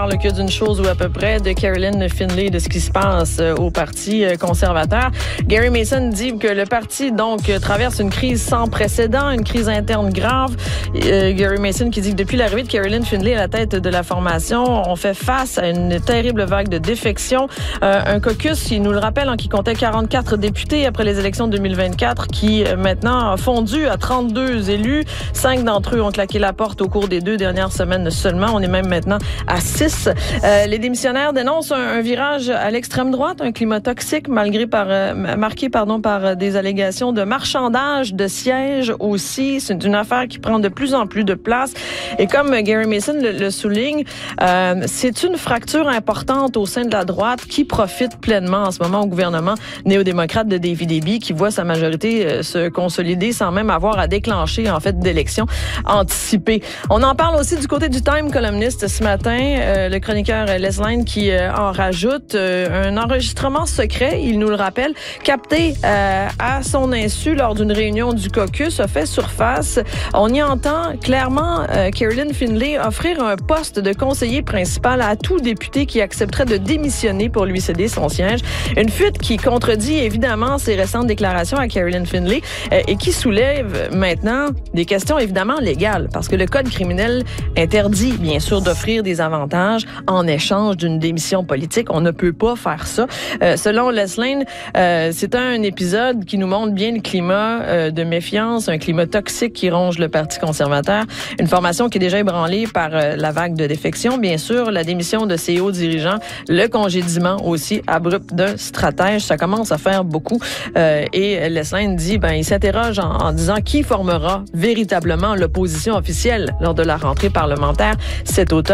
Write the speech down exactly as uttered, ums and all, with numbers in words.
parle que d'une chose ou à peu près de Caroline Finlay, de ce qui se passe au Parti conservateur. Gary Mason dit que le parti donc traverse une crise sans précédent, une crise interne grave. Euh, Gary Mason qui dit que depuis l'arrivée de Caroline Finlay à la tête de la formation, on fait face à une terrible vague de défection. Euh, un caucus, il nous le rappelle, hein, qui comptait quarante-quatre députés après les élections de deux mille vingt-quatre, qui euh, maintenant a fondu à trente-deux élus. Cinq d'entre eux ont claqué la porte au cours des deux dernières semaines seulement. On est même maintenant à six. Euh, les démissionnaires dénoncent un, un virage à l'extrême droite, un climat toxique malgré par, euh, marqué pardon, par des allégations de marchandage de sièges aussi. C'est une affaire qui prend de plus en plus de place. Et comme Gary Mason le, le souligne, euh, c'est une fracture importante au sein de la droite qui profite pleinement en ce moment au gouvernement néo-démocrate de David Eby, qui voit sa majorité euh, se consolider sans même avoir à déclencher en fait d'élections anticipées. On en parle aussi du côté du Time columniste ce matin. Euh, le chroniqueur Les Lines qui euh, en rajoute euh, un enregistrement secret, il nous le rappelle, capté euh, à son insu lors d'une réunion du caucus, a fait surface. On y entend clairement euh, Caroline Finlay offrir un poste de conseiller principal à tout député qui accepterait de démissionner pour lui céder son siège. Une fuite qui contredit évidemment ses récentes déclarations à Caroline Finlay euh, et qui soulève maintenant des questions évidemment légales, parce que le code criminel interdit bien sûr d'offrir des avantages en échange d'une démission politique. On ne peut pas faire ça. Euh, selon Leslane, euh, c'est un épisode qui nous montre bien le climat euh, de méfiance, un climat toxique qui ronge le Parti conservateur. Une formation qui est déjà ébranlée par euh, la vague de défection, bien sûr, la démission de ses hauts dirigeants, le congédiement aussi abrupt d'un stratège. Ça commence à faire beaucoup. Euh, et Leslane dit, ben, il s'interroge en, en disant qui formera véritablement l'opposition officielle lors de la rentrée parlementaire cet automne.